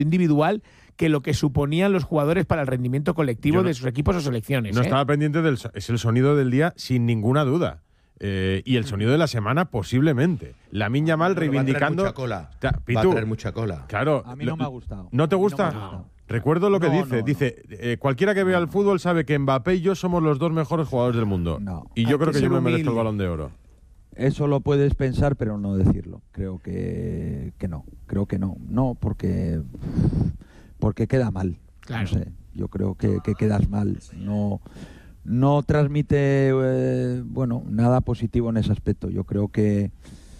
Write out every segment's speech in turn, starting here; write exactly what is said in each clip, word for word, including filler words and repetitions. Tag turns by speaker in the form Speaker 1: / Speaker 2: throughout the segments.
Speaker 1: individual que lo que suponían los jugadores para el rendimiento colectivo no, de sus equipos o selecciones.
Speaker 2: No
Speaker 1: ¿eh?
Speaker 2: estaba pendiente del... Es el sonido del día sin ninguna duda. Eh, y el sonido de la semana posiblemente. Lamine Yamal reivindicando...
Speaker 3: Va a traer mucha cola.
Speaker 2: Ta, Pitu,
Speaker 3: va a traer mucha cola.
Speaker 2: Claro.
Speaker 4: A mí no me ha gustado.
Speaker 2: ¿No te gusta?
Speaker 4: No
Speaker 2: Recuerdo lo que
Speaker 4: no,
Speaker 2: dice.
Speaker 4: No,
Speaker 2: dice, eh, cualquiera que vea el fútbol sabe que Mbappé y yo somos los dos mejores jugadores del mundo.
Speaker 4: No.
Speaker 2: Y yo
Speaker 1: Hay
Speaker 2: creo
Speaker 1: que
Speaker 2: que yo
Speaker 1: ser
Speaker 2: me
Speaker 1: humilde.
Speaker 2: merezco el Balón de Oro.
Speaker 4: Eso lo puedes pensar, pero no decirlo. Creo que, que no. Creo que no. No, porque, porque queda mal.
Speaker 1: Claro.
Speaker 4: No sé. Yo creo que, que quedas mal. No, no transmite eh, bueno, nada positivo en ese aspecto. Yo creo que,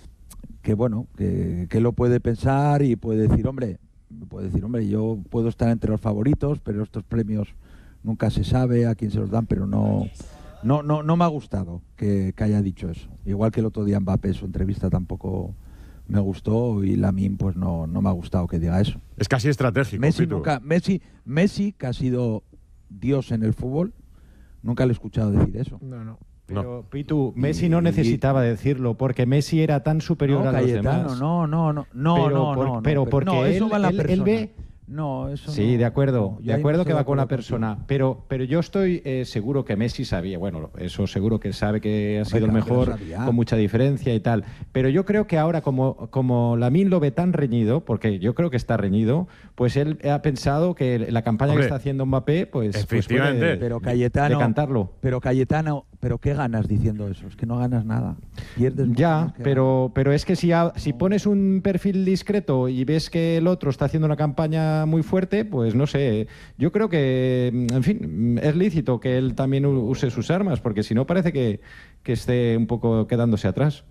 Speaker 4: que bueno, que, que lo puede pensar y puede decir, hombre, puede decir, hombre, yo puedo estar entre los favoritos, pero estos premios nunca se sabe a quién se los dan, pero no, no, no, no me ha gustado que, que haya dicho eso. Igual que el otro día Mbappé, su entrevista tampoco me gustó, y Lamine pues no, no me ha gustado que diga eso.
Speaker 2: Es casi estratégico.
Speaker 4: Messi,
Speaker 2: Pitu.
Speaker 4: nunca, Messi, Messi, que ha sido Dios en el fútbol, nunca le he escuchado decir eso.
Speaker 1: No, no.
Speaker 5: Pero,
Speaker 2: No.
Speaker 5: Pitu, Messi
Speaker 4: Y-
Speaker 5: no necesitaba decirlo, porque Messi era tan superior
Speaker 4: No,
Speaker 5: a los
Speaker 4: Cayetano,
Speaker 5: demás.
Speaker 4: no, no, no, no,
Speaker 5: Pero
Speaker 4: no,
Speaker 5: por-
Speaker 4: no, no,
Speaker 5: pero porque
Speaker 4: no, eso
Speaker 5: él-
Speaker 4: va en la
Speaker 5: él- él
Speaker 4: persona.
Speaker 5: ve-
Speaker 4: No, eso
Speaker 5: Sí,
Speaker 4: no,
Speaker 5: de acuerdo,
Speaker 4: no, yo
Speaker 5: de
Speaker 4: ahí
Speaker 5: acuerdo
Speaker 4: no
Speaker 5: que
Speaker 4: estoy
Speaker 5: va
Speaker 4: de
Speaker 5: con la
Speaker 4: acuerdo
Speaker 5: persona,
Speaker 4: contigo.
Speaker 5: pero, pero yo estoy eh, seguro que Messi sabía, bueno, eso seguro que sabe que ha sido
Speaker 4: Hombre,
Speaker 5: el
Speaker 4: claro que lo
Speaker 5: mejor,
Speaker 4: sabía.
Speaker 5: con mucha diferencia y tal, pero yo creo que ahora como, como Lamine lo ve tan reñido, porque yo creo que está reñido, pues él ha pensado que la campaña
Speaker 2: Hombre,
Speaker 5: que está haciendo Mbappé, pues, pues
Speaker 2: efectivamente.
Speaker 5: puede
Speaker 4: Pero Cayetano,
Speaker 5: decantarlo.
Speaker 4: pero Cayetano, pero ¿qué ganas diciendo eso? Es que no ganas nada. Pierdes mucho
Speaker 5: Ya,
Speaker 4: más que
Speaker 5: pero, pero es que si, ha- si pones un perfil discreto y ves que el otro está haciendo una campaña muy fuerte, pues no sé. Yo creo que, en fin, es lícito que él también u- use sus armas, porque si no parece que, que esté un poco quedándose atrás.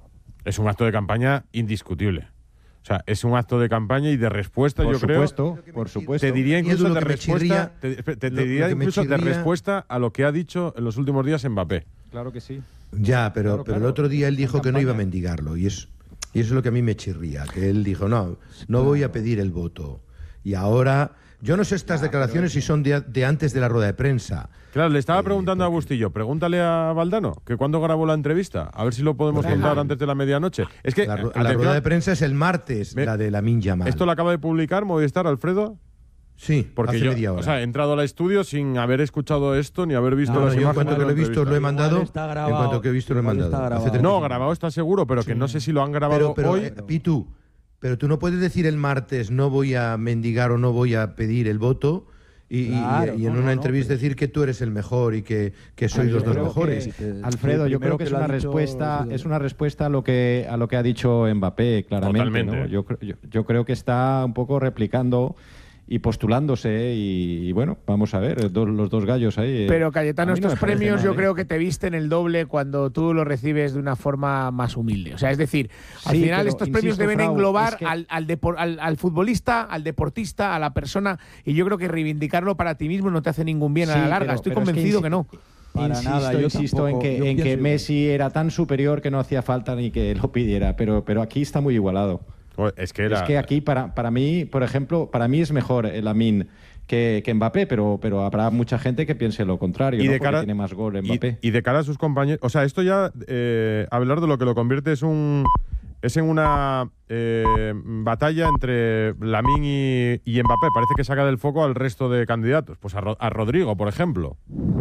Speaker 2: Es un acto de campaña indiscutible. O sea, es un acto de campaña y de respuesta,
Speaker 5: Por
Speaker 2: yo creo.
Speaker 5: supuesto, por supuesto.
Speaker 2: Te diría
Speaker 3: Y eso
Speaker 2: incluso
Speaker 3: lo
Speaker 2: de
Speaker 3: que me
Speaker 2: respuesta,
Speaker 3: chirría-
Speaker 2: te, te- te
Speaker 3: lo- lo
Speaker 2: diría
Speaker 3: que me
Speaker 2: incluso de
Speaker 3: chirría-
Speaker 2: respuesta a lo que ha dicho en los últimos días Mbappé.
Speaker 5: Claro que sí.
Speaker 3: Ya, pero,
Speaker 5: Claro,
Speaker 3: pero
Speaker 5: claro.
Speaker 3: el otro día él dijo
Speaker 5: En
Speaker 3: que no iba a
Speaker 5: campaña.
Speaker 3: mendigarlo. Y, es, y eso es lo que a mí me chirría. Que él dijo, no, no voy a pedir el voto. Y ahora, yo no sé estas declaraciones si son de, de antes de la rueda de prensa.
Speaker 2: Claro, le estaba
Speaker 3: Eh,
Speaker 2: preguntando a
Speaker 3: porque-
Speaker 2: Bustillo, pregúntale a Valdano, que cuándo grabó la entrevista, a ver si lo podemos
Speaker 3: Pues,
Speaker 2: contar
Speaker 3: ah,
Speaker 2: antes de la medianoche. Es que,
Speaker 3: La, ru- la
Speaker 2: atención,
Speaker 3: rueda de prensa es el martes,
Speaker 2: Me-
Speaker 3: la de Lamine Yamal.
Speaker 2: esto lo acaba de publicar Movistar, Alfredo,
Speaker 3: Sí,
Speaker 2: porque
Speaker 3: hace
Speaker 2: yo,
Speaker 3: media hora.
Speaker 2: o sea, he entrado al estudio sin haber escuchado esto ni haber visto
Speaker 4: No,
Speaker 2: las
Speaker 3: yo en
Speaker 2: imágenes
Speaker 3: cuanto
Speaker 2: de
Speaker 3: que
Speaker 2: la
Speaker 3: lo he visto, lo he
Speaker 2: entrevista.
Speaker 3: mandado.
Speaker 4: Igual está grabado,
Speaker 3: En cuanto que he visto, lo he
Speaker 4: igual
Speaker 3: mandado.
Speaker 4: está
Speaker 3: Hace
Speaker 4: grabado.
Speaker 3: treinta
Speaker 2: No,
Speaker 3: minutos.
Speaker 2: grabado está seguro, pero que no sé si lo han grabado
Speaker 3: Pero, pero
Speaker 2: hoy.
Speaker 3: eh, Pitu, pero tú no puedes decir el martes no voy a mendigar o no voy a pedir el voto y, y-
Speaker 4: Claro,
Speaker 3: y en
Speaker 4: no,
Speaker 3: una
Speaker 4: no, no,
Speaker 3: entrevista
Speaker 4: pero-
Speaker 3: decir que tú eres el mejor y que, que sois
Speaker 4: Yo
Speaker 3: los dos
Speaker 4: creo
Speaker 3: mejores.
Speaker 4: que- que-
Speaker 5: Alfredo,
Speaker 4: el
Speaker 5: yo
Speaker 4: primero
Speaker 5: creo que es
Speaker 4: lo ha
Speaker 5: una
Speaker 4: dicho
Speaker 5: respuesta,
Speaker 4: ha sido-
Speaker 5: es una respuesta a lo que a lo que ha dicho Mbappé, claramente.
Speaker 2: Totalmente.
Speaker 5: ¿no? Yo, cre- yo, yo creo que está un poco replicando y postulándose y, y bueno, vamos a ver, do- los dos gallos ahí. eh.
Speaker 1: Pero Cayetano,
Speaker 5: A mí no
Speaker 1: estos
Speaker 5: me parece
Speaker 1: premios
Speaker 5: mal,
Speaker 1: yo
Speaker 5: ¿eh?
Speaker 1: creo que te visten el doble cuando tú los recibes de una forma más humilde. O sea, es decir, al
Speaker 5: Sí,
Speaker 1: final
Speaker 5: pero,
Speaker 1: estos premios
Speaker 5: insisto,
Speaker 1: deben
Speaker 5: Frau,
Speaker 1: englobar
Speaker 5: es que-
Speaker 1: al, al, depor- al- al futbolista, al deportista, a la persona, y yo creo que reivindicarlo para ti mismo no te hace ningún bien a
Speaker 5: Sí,
Speaker 1: la larga.
Speaker 5: pero-
Speaker 1: Estoy
Speaker 5: pero es que
Speaker 1: convencido
Speaker 5: insi-
Speaker 1: que, no.
Speaker 4: Para
Speaker 5: insisto,
Speaker 4: nada, yo
Speaker 5: insisto en
Speaker 4: tampoco,
Speaker 5: que,
Speaker 4: yo
Speaker 5: en que
Speaker 4: pienso igual.
Speaker 5: Messi era tan superior que no hacía falta ni que lo pidiera, pero, pero aquí está muy igualado.
Speaker 2: Joder, Es que era.
Speaker 5: Es que aquí, para, para mí, por ejemplo, para mí es mejor el Lamine que, que Mbappé, pero, pero habrá mucha gente que piense lo contrario,
Speaker 2: y
Speaker 5: ¿no?
Speaker 2: de
Speaker 5: Porque
Speaker 2: cara
Speaker 5: tiene más gol
Speaker 2: y,
Speaker 5: Mbappé.
Speaker 2: y de cara a sus compañeros, o sea, esto ya eh, hablar de lo que lo convierte es un es en una eh, batalla entre Lamine y, y Mbappé. Parece que saca del foco al resto de candidatos, pues a, Ro- a Rodrigo, por ejemplo.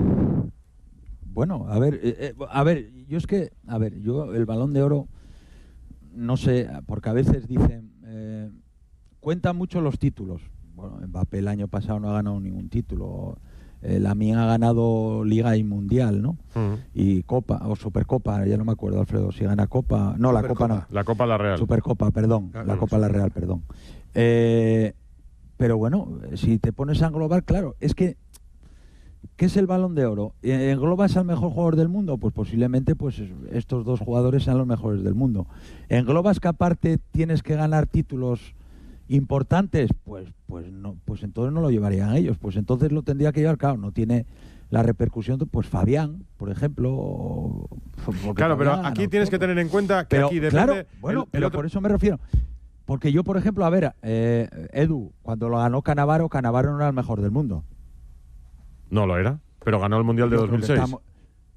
Speaker 4: Bueno, a ver, eh, eh, a ver, yo es que, a ver, yo el Balón de Oro, no sé, porque a veces dicen, eh, cuentan mucho los títulos. Bueno, Mbappé el año pasado no ha ganado ningún título. Eh, Lamine ha ganado Liga y Mundial, ¿no? Y Copa, o Supercopa, ya no me acuerdo, Alfredo, si gana Copa. No, la Copa no.
Speaker 2: La Copa La Real.
Speaker 4: Supercopa, perdón.
Speaker 3: Claro,
Speaker 4: la Copa
Speaker 3: sí.
Speaker 4: La Real, perdón. Eh, pero bueno, si te pones a englobar, claro, es que ¿qué es el Balón de Oro? Eh, ¿Englobas al mejor jugador del mundo? Pues posiblemente pues estos dos jugadores sean los mejores del mundo. ¿Englobas que aparte tienes que ganar títulos importantes? Pues pues no, pues entonces no lo llevarían ellos. Pues entonces lo tendría que llevar, claro, no tiene la repercusión de, pues Fabián, por ejemplo. o- porque
Speaker 2: Claro, pero
Speaker 4: Fabián
Speaker 2: aquí
Speaker 4: ganó
Speaker 2: tienes que
Speaker 4: todo.
Speaker 2: tener en cuenta que
Speaker 4: Pero,
Speaker 2: aquí depende.
Speaker 4: claro,
Speaker 2: el-
Speaker 4: bueno,
Speaker 2: el
Speaker 4: pero
Speaker 2: otro-
Speaker 4: por eso me refiero. Porque yo, por ejemplo, a ver, eh, Edu, cuando lo ganó Cannavaro, Cannavaro no era el mejor del mundo.
Speaker 2: No lo era, pero ganó el Mundial de
Speaker 4: Yo
Speaker 2: dos
Speaker 4: creo
Speaker 2: mil
Speaker 4: que
Speaker 2: seis.
Speaker 4: estamos-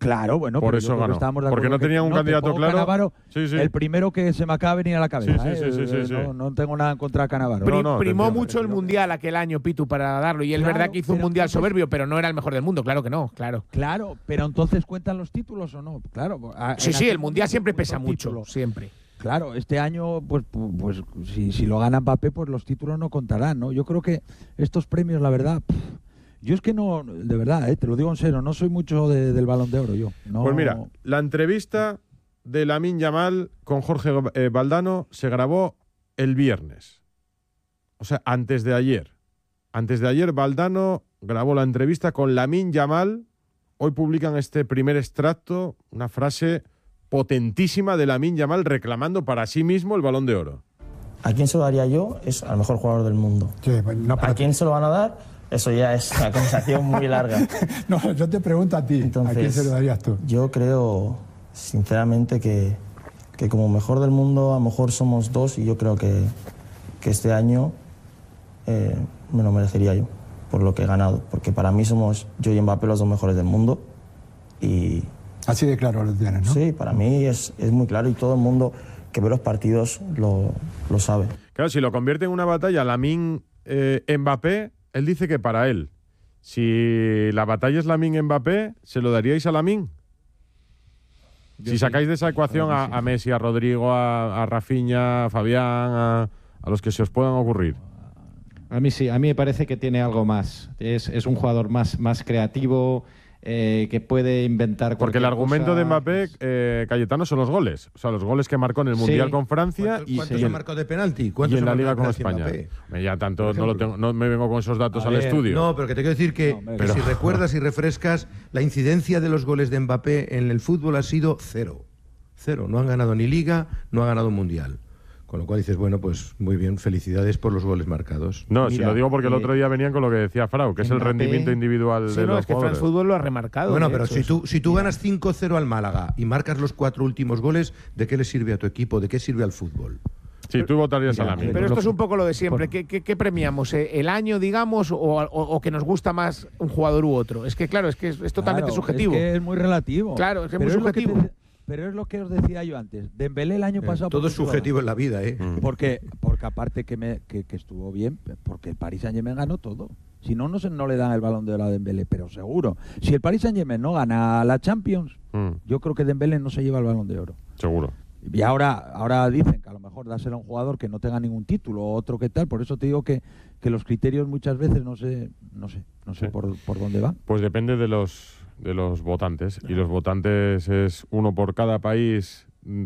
Speaker 4: Claro, bueno,
Speaker 2: por
Speaker 4: pero
Speaker 2: eso
Speaker 4: yo creo que
Speaker 2: ganó.
Speaker 4: estábamos de
Speaker 2: Porque
Speaker 4: acuerdo
Speaker 2: no tenía
Speaker 4: que-
Speaker 2: un
Speaker 4: no, te
Speaker 2: candidato
Speaker 4: pongo
Speaker 2: claro.
Speaker 4: Cannavaro,
Speaker 2: Sí, sí.
Speaker 4: el primero que se me acaba de venir a la cabeza.
Speaker 2: Sí, sí,
Speaker 4: ¿eh?
Speaker 2: sí, sí, sí, sí.
Speaker 4: No, no tengo nada en contra de Cannavaro.
Speaker 2: No,
Speaker 1: Pri-
Speaker 2: no, te
Speaker 1: primó
Speaker 2: entiendo.
Speaker 1: mucho el Mundial aquel año, Pitu, para darlo. Y es
Speaker 4: Claro,
Speaker 1: verdad que hizo un
Speaker 4: pero
Speaker 1: Mundial
Speaker 4: entonces-
Speaker 1: soberbio, pero no era el mejor del mundo. Claro que no, claro.
Speaker 4: Claro, pero entonces ¿cuentan los títulos o no? Claro. a-
Speaker 1: Sí,
Speaker 4: en
Speaker 1: sí,
Speaker 4: aquel
Speaker 1: el Mundial siempre
Speaker 4: cuentan
Speaker 1: pesa mucho,
Speaker 4: títulos.
Speaker 1: siempre.
Speaker 4: Claro, este año, pues, pu- pues si, si lo gana Mbappé, pues los títulos no contarán, ¿no? Yo creo que estos premios, la verdad, pff, yo es que no, de verdad, eh, te lo digo en serio, no soy mucho de- del Balón de Oro, yo. No,
Speaker 2: Pues mira, la entrevista de Lamine Yamal con Jorge eh, Valdano se grabó el viernes. O sea, antes de ayer. Antes de ayer, Valdano grabó la entrevista con Lamine Yamal. Hoy publican este primer extracto, una frase potentísima de Lamine Yamal reclamando para sí mismo el Balón de Oro.
Speaker 6: ¿A quién se lo daría yo? Es al mejor jugador del mundo.
Speaker 7: Sí, pues no para
Speaker 6: ¿A quién se lo van a dar? Eso ya es una conversación muy larga.
Speaker 7: No, yo te pregunto a ti,
Speaker 6: Entonces,
Speaker 7: ¿a quién se lo darías tú?
Speaker 6: Yo creo, sinceramente, que, que como mejor del mundo, a lo mejor somos dos y yo creo que, que este año eh, me lo merecería yo, por lo que he ganado. Porque para mí somos yo y Mbappé los dos mejores del mundo. Y
Speaker 7: Así de claro lo tienes, ¿no?
Speaker 6: sí, para mí es, es muy claro y todo el mundo que ve los partidos lo, lo sabe.
Speaker 2: Claro, si lo convierte en una batalla Lamine eh, Mbappé, él dice que para él. Si la batalla es Lamine Mbappé, ¿se lo daríais a Lamine? Si sacáis de esa ecuación a, a Messi, a Rodrigo, a, a Rafinha, a Fabián, a, a los que se os puedan ocurrir.
Speaker 5: A mí sí, a mí me parece que tiene algo más. Es, es un jugador más, más creativo, eh, que puede inventar
Speaker 2: Porque el
Speaker 5: cualquier
Speaker 2: argumento
Speaker 5: cosa.
Speaker 2: de Mbappé, eh, Cayetano, son los goles. O sea, los goles que marcó en el
Speaker 5: Sí.
Speaker 2: Mundial con Francia
Speaker 3: ¿Cuántos,
Speaker 2: y,
Speaker 3: cuántos
Speaker 2: y
Speaker 3: ha
Speaker 2: en,
Speaker 3: marcado de penalti?
Speaker 2: y
Speaker 3: ¿Cuántos
Speaker 2: en la
Speaker 3: ha
Speaker 2: Liga con
Speaker 3: marcado
Speaker 2: España.
Speaker 3: Mbappé?
Speaker 2: Me- Ya tanto
Speaker 3: Por
Speaker 2: no, lo
Speaker 3: ejemplo.
Speaker 2: tengo, no me vengo con esos datos
Speaker 5: A
Speaker 2: al
Speaker 5: ver,
Speaker 2: estudio.
Speaker 3: No, pero que te quiero decir que,
Speaker 4: No, hombre,
Speaker 3: que
Speaker 2: pero-
Speaker 3: si recuerdas y refrescas, la incidencia de los goles de Mbappé en el fútbol ha sido cero. Cero. No han ganado ni Liga, no han ganado Mundial. Con lo cual dices, bueno, pues muy bien, felicidades por los goles marcados.
Speaker 2: No, si
Speaker 5: Mira,
Speaker 2: lo digo porque el
Speaker 5: eh,
Speaker 2: otro día venían con lo que decía Frau, que es el
Speaker 5: Mbappé-
Speaker 2: rendimiento individual
Speaker 1: Sí,
Speaker 2: de
Speaker 1: no,
Speaker 2: los
Speaker 1: es que
Speaker 2: jugadores.
Speaker 1: France Fútbol lo ha remarcado.
Speaker 3: Bueno,
Speaker 1: de
Speaker 3: pero
Speaker 1: hecho,
Speaker 3: si
Speaker 1: eso.
Speaker 3: tú, si tú ganas cinco cero al Málaga y marcas los cuatro últimos goles, ¿de qué le sirve a tu equipo? ¿De qué sirve al fútbol?
Speaker 2: Sí, tú votarías a
Speaker 5: Mira,
Speaker 2: Lamine.
Speaker 1: Pero
Speaker 5: Lo
Speaker 1: esto
Speaker 5: que-
Speaker 1: es un poco lo de siempre. ¿Qué, qué- qué premiamos? eh? ¿El año, digamos, o, o- o que nos gusta más un jugador u otro? Es que, claro, es que es, es totalmente
Speaker 4: Claro,
Speaker 1: subjetivo.
Speaker 4: Es que es muy relativo.
Speaker 1: Claro, es que es
Speaker 4: Pero
Speaker 1: muy
Speaker 4: lo que
Speaker 1: subjetivo.
Speaker 4: te- pero es lo que os decía yo antes. Dembélé el año
Speaker 3: Eh,
Speaker 4: pasado.
Speaker 3: todo
Speaker 4: ¿por
Speaker 3: es
Speaker 4: qué
Speaker 3: subjetivo en la vida, ¿eh?
Speaker 2: Mm.
Speaker 4: Porque, porque aparte que, me, que, que estuvo bien, porque el Paris Saint-Germain ganó todo. Si no, no, se, no le dan el Balón de Oro a Dembélé, pero seguro. Si el Paris Saint-Germain no gana la Champions,
Speaker 2: Mm,
Speaker 4: yo creo que Dembélé no se lleva el Balón de Oro.
Speaker 2: seguro.
Speaker 4: Y ahora, ahora dicen que a lo mejor dáselo a un jugador que no tenga ningún título o otro que tal. Por eso te digo que, que los criterios muchas veces no sé, no sé, no sé
Speaker 2: Sí.
Speaker 4: por, por dónde van.
Speaker 2: Pues depende de los de los votantes. Y los votantes es uno por cada país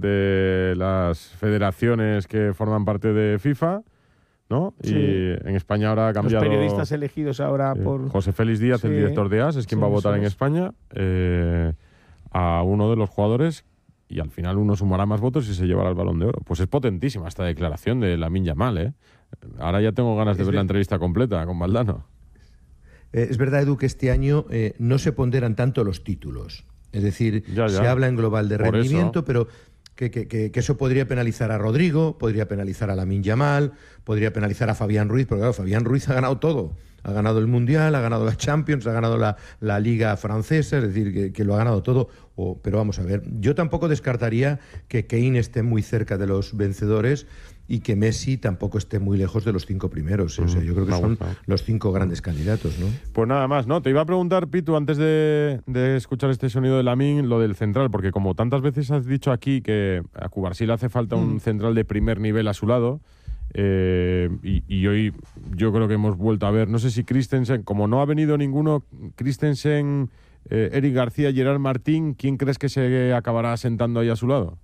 Speaker 2: de las federaciones que forman parte de FIFA, ¿no?
Speaker 1: Sí.
Speaker 2: Y en España ahora ha
Speaker 1: Los
Speaker 2: cambiado.
Speaker 1: periodistas elegidos ahora
Speaker 2: eh,
Speaker 1: por.
Speaker 2: José Félix Díaz, el
Speaker 1: Sí.
Speaker 2: director de A S, es quien
Speaker 1: Sí,
Speaker 2: va a votar
Speaker 1: eso
Speaker 2: en
Speaker 1: es.
Speaker 2: España eh, a uno de los jugadores y al final uno sumará más votos y se llevará el Balón de Oro. Pues es potentísima esta declaración de Lamine Yamal, ¿eh? Ahora ya tengo ganas de
Speaker 3: Es
Speaker 2: ver la
Speaker 3: ver-
Speaker 2: entrevista completa con Valdano.
Speaker 3: Eh, es verdad, Edu, que este año eh, no se ponderan tanto los títulos. Es decir,
Speaker 2: Ya, ya.
Speaker 3: se habla en global de
Speaker 2: Por
Speaker 3: rendimiento,
Speaker 2: eso.
Speaker 3: pero que, que- que- que eso podría penalizar a Rodrigo, podría penalizar a Lamine Yamal, podría penalizar a Fabián Ruiz, porque claro, Fabián Ruiz ha ganado todo. Ha ganado el Mundial, ha ganado la Champions, ha ganado la, la Liga Francesa, es decir, que, que lo ha ganado todo. O- pero vamos a ver, yo tampoco descartaría que Kane esté muy cerca de los vencedores y que Messi tampoco esté muy lejos de los cinco primeros. O sea, yo creo que
Speaker 2: me ha
Speaker 3: son
Speaker 2: gustado.
Speaker 3: los cinco grandes candidatos, ¿no?
Speaker 2: Pues nada más, ¿no? Te iba a preguntar, Pitu, antes de, de escuchar este sonido de Lamine, lo del central, porque como tantas veces has dicho aquí que a Cubarsí le hace falta un central de primer nivel a su lado, eh, y, y hoy yo creo que hemos vuelto a ver, no sé si Christensen, como no ha venido ninguno, Christensen, eh, Eric García, Gerard Martín, ¿quién crees que se acabará sentando ahí a su lado?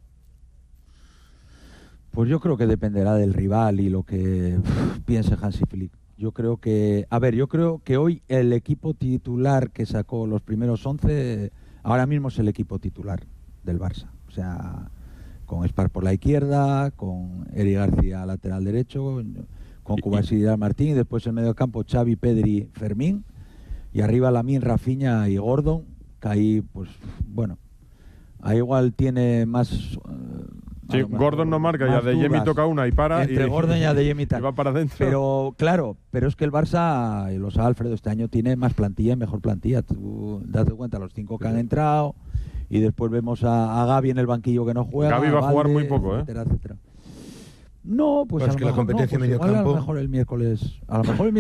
Speaker 4: Pues yo creo que dependerá del rival y lo que uf, piense Hansi Flick. Yo creo que, a ver, yo creo que hoy el equipo titular que sacó los primeros once, ahora mismo es el equipo titular del Barça. O sea, con Spar por la izquierda, con Eric García lateral derecho, con
Speaker 2: Y-
Speaker 4: Cubarsí y Martín, y después en medio campo Xavi, Pedri, Fermín, y arriba Lamine, Rafinha y Gordon, que ahí, pues, bueno, ahí igual tiene más... eh, A
Speaker 2: Sí,
Speaker 4: lo mejor
Speaker 2: Gordon no marca y
Speaker 4: más
Speaker 2: Adeyemi
Speaker 4: dudas.
Speaker 2: toca una y para.
Speaker 4: Entre
Speaker 2: y,
Speaker 4: Gordon y Adeyemi tal.
Speaker 2: y va para adentro.
Speaker 4: Pero claro, pero es que el Barça, y lo sabe Alfredo, este año tiene más plantilla y mejor plantilla. Tú date cuenta, los cinco que han entrado y después vemos a, a Gavi en el banquillo que no juega.
Speaker 2: Gavi va a jugar
Speaker 4: Valde,
Speaker 2: muy poco, ¿eh?
Speaker 4: etcétera, etcétera. No, pues
Speaker 3: Pues
Speaker 4: a
Speaker 3: que
Speaker 4: lo
Speaker 3: la
Speaker 4: mejor,
Speaker 3: competencia
Speaker 4: no, pues
Speaker 3: medio
Speaker 4: igual a lo
Speaker 3: campo-
Speaker 4: mejor el miércoles, a lo mejor el